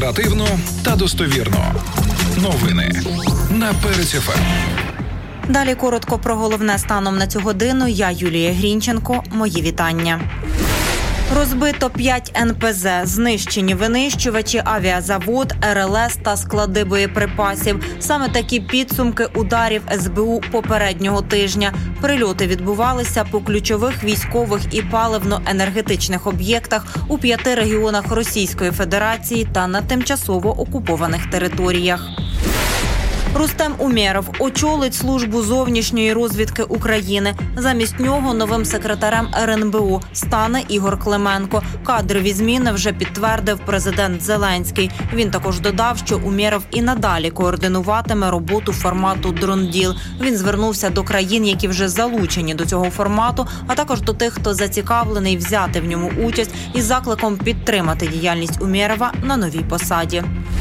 Оперативно та достовірно. Новини на Перець ФМ. Далі коротко про головне станом на цю годину. Я Юлія Грінченко. Мої вітання. Розбито 5 НПЗ, знищені винищувачі, авіазавод, РЛС та склади боєприпасів. Саме такі підсумки ударів СБУ попереднього тижня. Прильоти відбувалися по ключових військових і паливно-енергетичних об'єктах у 5 регіонах Російської Федерації та на тимчасово окупованих територіях. Рустем Умєров очолить службу зовнішньої розвідки України. Замість нього новим секретарем РНБО стане Ігор Клименко. Кадрові зміни вже підтвердив президент Зеленський. Він також додав, що Умєров і надалі координуватиме роботу формату «Дронділ». Він звернувся до країн, які вже залучені до цього формату, а також до тих, хто зацікавлений взяти в ньому участь, із закликом підтримати діяльність Умєрова на новій посаді.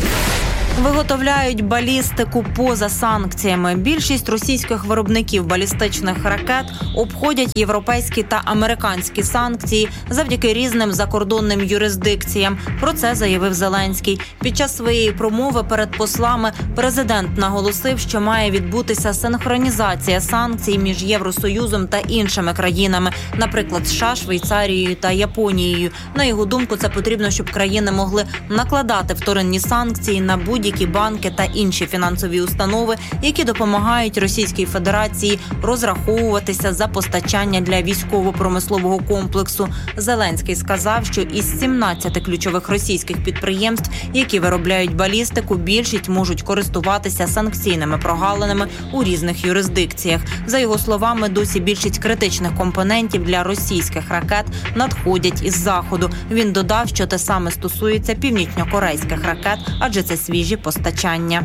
Виготовляють балістику поза санкціями. Більшість російських виробників балістичних ракет обходять європейські та американські санкції завдяки різним закордонним юрисдикціям. Про це заявив Зеленський. Під час своєї промови перед послами президент наголосив, що має відбутися синхронізація санкцій між Євросоюзом та іншими країнами, наприклад, США, Швейцарією та Японією. На його думку, це потрібно, щоб країни могли накладати вторинні санкції на будь-які банки та інші фінансові установи, які допомагають Російській Федерації розраховуватися за постачання для військово-промислового комплексу. Зеленський сказав, що із 17 ключових російських підприємств, які виробляють балістику, більшість можуть користуватися санкційними прогалинами у різних юрисдикціях. За його словами, досі більшість критичних компонентів для російських ракет надходять із Заходу. Він додав, що те саме стосується північнокорейських ракет, адже це свіжі постачання.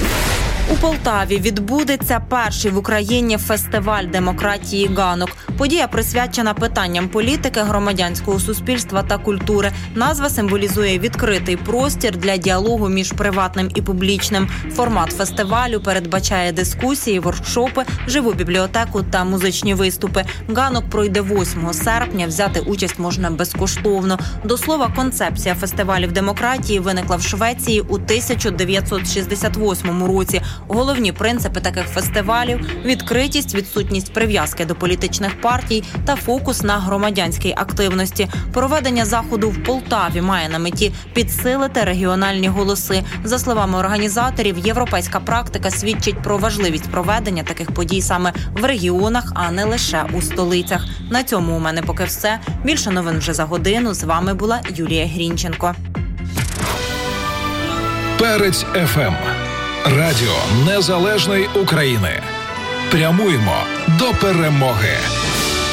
У Полтаві відбудеться перший в Україні фестиваль демократії «Ганок». Подія присвячена питанням політики, громадянського суспільства та культури. Назва символізує відкритий простір для діалогу між приватним і публічним. Формат фестивалю передбачає дискусії, воркшопи, живу бібліотеку та музичні виступи. «Ганок» пройде 8 серпня, взяти участь можна безкоштовно. До слова, концепція фестивалів демократії виникла в Швеції у 1968 році. Головні принципи таких фестивалів – відкритість, відсутність прив'язки до політичних партій та фокус на громадянській активності. Проведення заходу в Полтаві має на меті підсилити регіональні голоси. За словами організаторів, європейська практика свідчить про важливість проведення таких подій саме в регіонах, а не лише у столицях. На цьому у мене поки все. Більше новин вже за годину. З вами була Юлія Грінченко. Перець ФМ. Радіо Незалежної України. Прямуємо до перемоги.